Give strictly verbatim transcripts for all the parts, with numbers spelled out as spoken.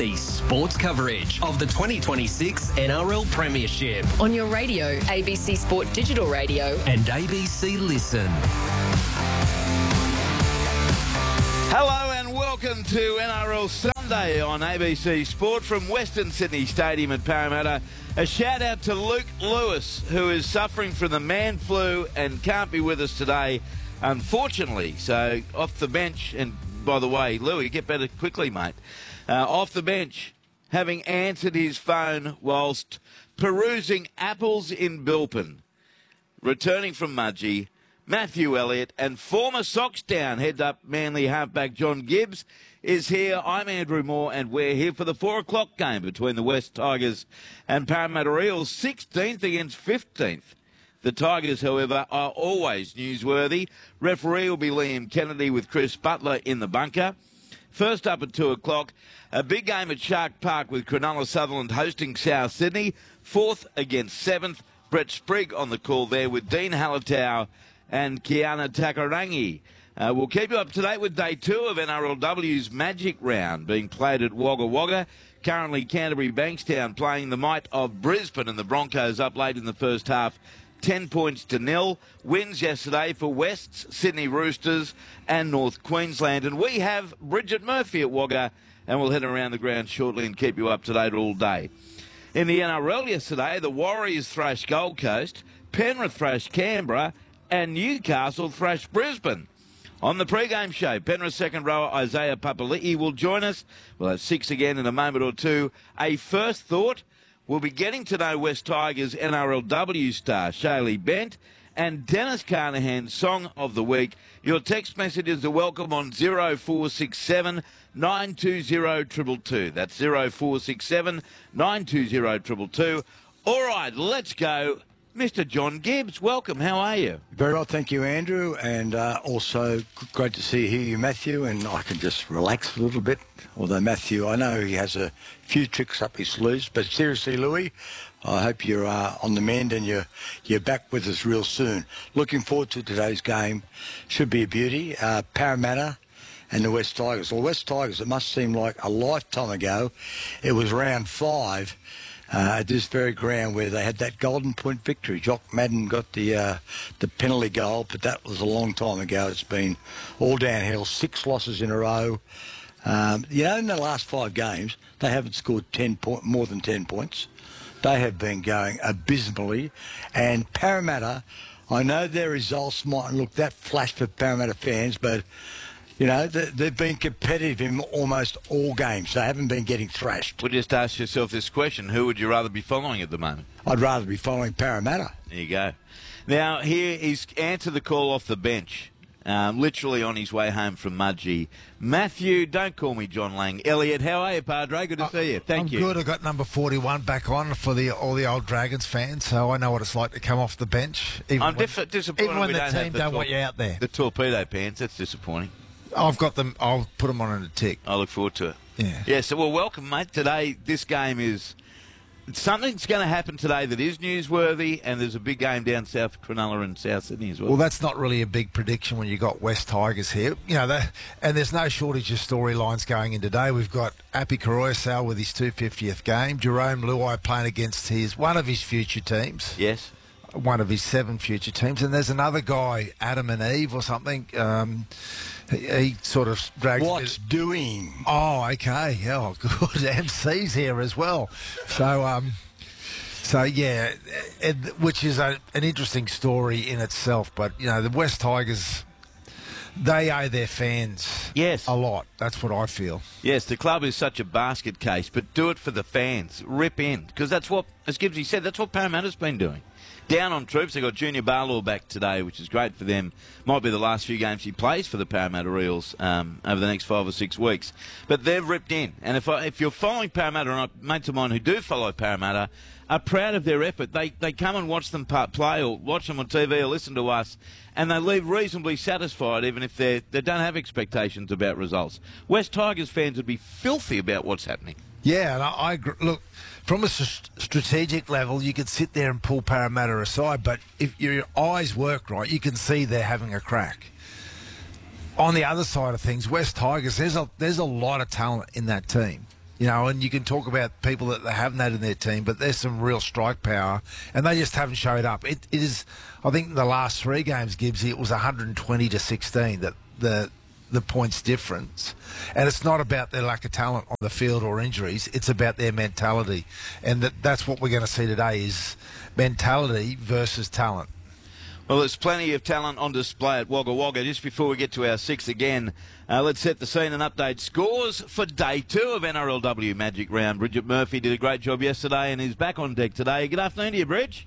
C sports coverage of the twenty twenty-six N R L Premiership. On your radio, A B C Sport Digital Radio. And A B C Listen. Hello and welcome to N R L Sunday on A B C Sport from Western Sydney Stadium at Parramatta. A shout out to Luke Lewis, who is suffering from the man flu and can't be with us today, unfortunately. So off the bench, and by the way, Louis, get better quickly, mate. Uh, off the bench, having answered his phone whilst perusing apples in Bilpin, returning from Mudgee, Matthew Elliott, and former Socksdown heads-up Manly halfback John Gibbs is here. I'm Andrew Moore, and we're here for the four o'clock game between the West Tigers and Parramatta Eels, sixteenth against fifteenth. The Tigers, however, are always newsworthy. Referee will be Liam Kennedy with Chris Butler in the bunker. First up at two o'clock, a big game at Shark Park with Cronulla Sutherland hosting South Sydney. Fourth against seventh. Brett Sprigg on the call there with Dean Hallertau and Kiana Takarangi. Uh, we'll keep you up to date with day two of N R L W's Magic Round being played at Wagga Wagga. Currently Canterbury Bankstown playing the might of Brisbane, and the Broncos up late in the first half, ten points to nil. Wins yesterday for Wests, Sydney Roosters and North Queensland. And we have Bridget Murphy at Wagga, and we'll head around the ground shortly and keep you up to date all day. In the N R L yesterday, the Warriors thrashed Gold Coast, Penrith thrashed Canberra, and Newcastle thrashed Brisbane. On the pre-game show, Penrith second rower Isaiah Papali'i will join us. We'll have six again in a moment or two. A first thought, we'll be getting to know West Tigers N R L W star Shaylee Bent and Dennis Carnahan's Song of the Week. Your text messages are welcome on zero four six seven nine two zero two two two. That's zero four six seven nine two zero two two two. All right, let's go. Mister John Gibbs, welcome. How are you? Very well, thank you, Andrew, and uh, also great to see hear you, Matthew, and I can just relax a little bit. Although Matthew, I know he has a few tricks up his sleeves, but seriously, Louis, I hope you're uh, on the mend and you're you're back with us real soon. Looking forward to today's game. Should be a beauty. Uh, Parramatta and the West Tigers. Well, West Tigers, it must seem like a lifetime ago. It was round five. Uh, at this very ground where they had that golden point victory. Jock Madden got the uh, the penalty goal, but that was a long time ago. It's been all downhill, six losses in a row. Um, you know, in the last five games, they haven't scored ten point, more than ten points. They have been going abysmally. And Parramatta, I know their results mightn't look that flash for Parramatta fans, but you know, they've been competitive in almost all games. They haven't been getting thrashed. Well, just ask yourself this question. Who would you rather be following at the moment? I'd rather be following Parramatta. There you go. Now, here he's answered the call off the bench, um, literally on his way home from Mudgee. Matthew, don't call me John Lang. Elliot, how are you, Padre? Good to uh, see you. Thank I'm you. I'm good. I got number forty-one back on for the all the old Dragons fans, so I know what it's like to come off the bench. Even I'm when, diff- disappointed even when we the don't team have the don't tor- want you out there. The torpedo pants, that's disappointing. I've got them. I'll put them on in a tick. I look forward to it. Yeah. Yeah, so, well, welcome, mate. Today, this game is... Something's going to happen today that is newsworthy, and there's a big game down south, Cronulla and South Sydney as well. Well, that's not really a big prediction when you got West Tigers here. You know, that, and there's no shortage of storylines going in today. We've got Api Koroisau with his two hundred fiftieth game, Jerome Luai playing against his one of his future teams. Yes. One of his seven future teams, and there's another guy, Adam and Eve or something. Um, he, he sort of drags. What's his... doing? Oh, okay. Oh, good. M C's here as well. So, um, so yeah, it, which is a, an interesting story in itself. But you know, the West Tigers, they owe their fans yes. a lot. That's what I feel. Yes, the club is such a basket case, but do it for the fans. Rip in, because that's what, as Gibbsy said, that's what Parramatta's been doing. Down on troops, they've got Junior Barlow back today, which is great for them. Might be the last few games he plays for the Parramatta Eels um, over the next five or six weeks. But they've ripped in. And if I, if you're following Parramatta, and mates of mine who do follow Parramatta are proud of their effort. They they come and watch them play or watch them on T V or listen to us, and they leave reasonably satisfied, even if they they don't have expectations about results. West Tigers fans would be filthy about what's happening. Yeah, and I, I agree. Look, from a s- strategic level, you could sit there and pull Parramatta aside, but if your eyes work right, you can see they're having a crack. On the other side of things, West Tigers, there's a there's a lot of talent in that team. You know, and you can talk about people that they haven't had in their team, but there's some real strike power, and they just haven't showed up. It, it is, I think, the last three games, Gibbsy, it was one hundred twenty to sixteen that the the points difference, and it's not about their lack of talent on the field or injuries. It's about their mentality, and that that's what we're going to see today is mentality versus talent. Well, there's plenty of talent on display at Wagga Wagga. Just before we get to our six again, uh, let's set the scene and update scores for day two of N R L W Magic Round. Bridget Murphy did a great job yesterday and is back on deck today. Good afternoon to you, Bridge.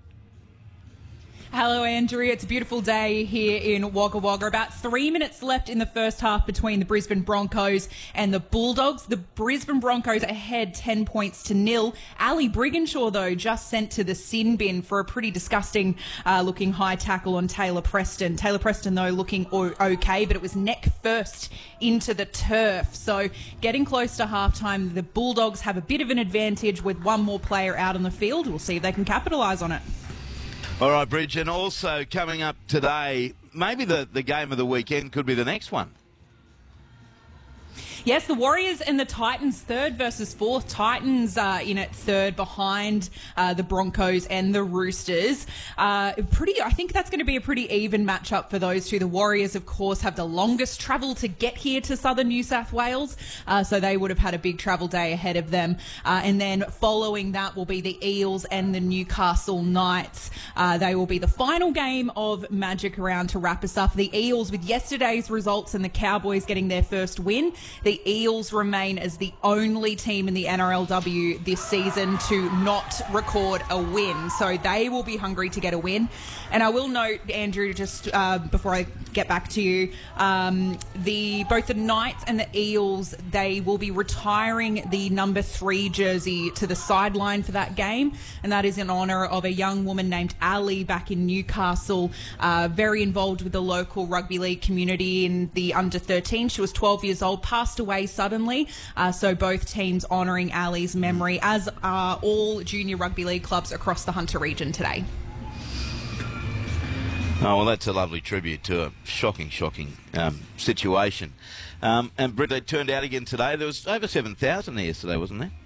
Hello, Andrew. It's a beautiful day here in Wagga Wagga. About three minutes left in the first half between the Brisbane Broncos and the Bulldogs. The Brisbane Broncos ahead ten points to nil. Ali Brigginshaw, though, just sent to the sin bin for a pretty disgusting uh, looking high tackle on Taylor Preston. Taylor Preston, though, looking o- okay, but it was neck first into the turf. So getting close to halftime, the Bulldogs have a bit of an advantage with one more player out on the field. We'll see if they can capitalise on it. All right, Bridge, and also coming up today, maybe the, the game of the weekend could be the next one. Yes, the Warriors and the Titans, third versus fourth. Titans uh, in at third behind uh, the Broncos and the Roosters. Uh, pretty, I think that's going to be a pretty even matchup for those two. The Warriors, of course, have the longest travel to get here to southern New South Wales, uh, so they would have had a big travel day ahead of them. Uh, and then following that will be the Eels and the Newcastle Knights. Uh, they will be the final game of Magic Round to wrap us up. The Eels, with yesterday's results and the Cowboys getting their first win, the Eels remain as the only team in the N R L W this season to not record a win. So they will be hungry to get a win. And I will note, Andrew, just uh, before I get back to you, um, the both the Knights and the Eels, they will be retiring the number three jersey to the sideline for that game. And that is in honour of a young woman named Ali back in Newcastle, uh, very involved with the local rugby league community in the under thirteen. She was twelve years old, passed away suddenly. Uh, so both teams honouring Ali's memory, as are all junior rugby league clubs across the Hunter region today. Oh, well, that's a lovely tribute to a shocking, shocking um, situation. Um, and, Britt, they turned out again today. There was over seven thousand there yesterday, wasn't there?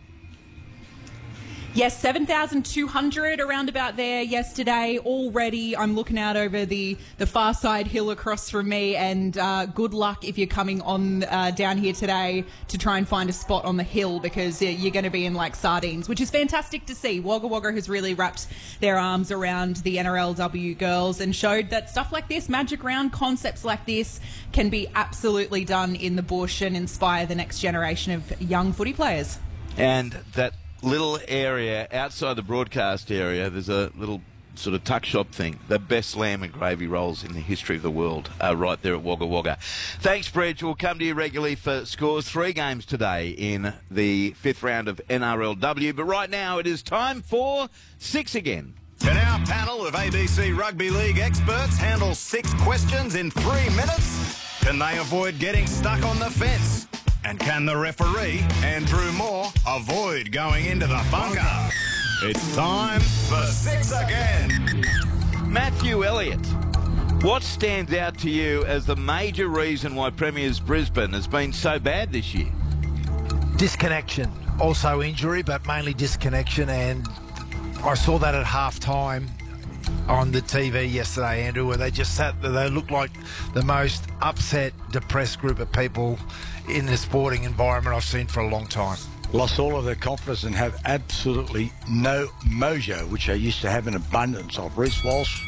Yes, seven thousand two hundred around about there yesterday. Already, I'm looking out over the, the far side hill across from me, and uh, good luck if you're coming on uh, down here today to try and find a spot on the hill, because uh, you're going to be in like sardines, which is fantastic to see. Wagga Wagga has really wrapped their arms around the N R L W girls and showed that stuff like this, Magic Round concepts like this, can be absolutely done in the bush and inspire the next generation of young footy players. And that little area outside the broadcast area, there's a little sort of tuck shop thing. The best lamb and gravy rolls in the history of the world are right there at Wagga Wagga. Thanks, Bridge. We'll come to you regularly for scores. Three games today in the fifth round of N R L W. But right now it is time for six again. Can our panel of A B C Rugby League experts handle six questions in three minutes? Can they avoid getting stuck on the fence? And can the referee, Andrew Moore, avoid going into the bunker? It's time for six again. Matthew Elliott, what stands out to you as the major reason why Premier's Brisbane has been so bad this year? Disconnection. Also injury, but mainly disconnection. And I saw that at half-time on the T V yesterday, Andrew, where they just sat there. They looked like the most upset, depressed group of people in the sporting environment I've seen for a long time. Lost all of their confidence and have absolutely no mojo, which they used to have in abundance of. Reece Walsh.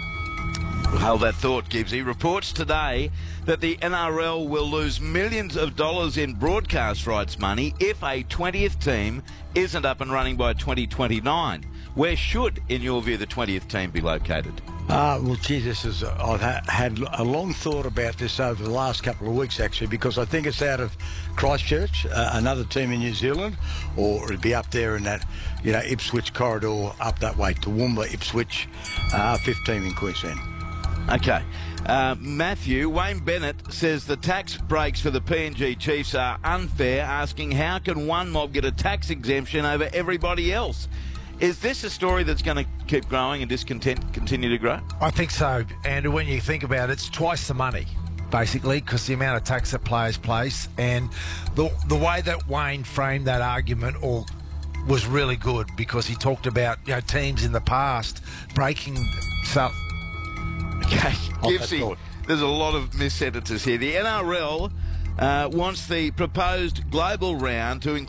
We'll hold that thought, Gibbsy. Reports today that the N R L will lose millions of dollars in broadcast rights money if a twentieth team isn't up and running by twenty twenty-nine. Where should, in your view, the twentieth team be located? Uh, well, gee, this is, uh, I've ha- had a long thought about this over the last couple of weeks, actually, because I think it's out of Christchurch, uh, another team in New Zealand, or it'd be up there in that, you know, Ipswich corridor up that way, Toowoomba, Ipswich, uh, fifth team in Queensland. Okay. Uh, Matthew, Wayne Bennett says the tax breaks for the P N G Chiefs are unfair, asking how can one mob get a tax exemption over everybody else? Is this a story that's going to keep growing and discontent continue to grow? I think so, Andrew. When you think about it, it's twice the money. basically, because the amount of tax that players place, and the the way that Wayne framed that argument or was really good, because he talked about, you know, teams in the past breaking so. Okay, Oh, Gibsy, that's there's a lot of mis-sentences here. The N R L uh, wants the proposed global round to include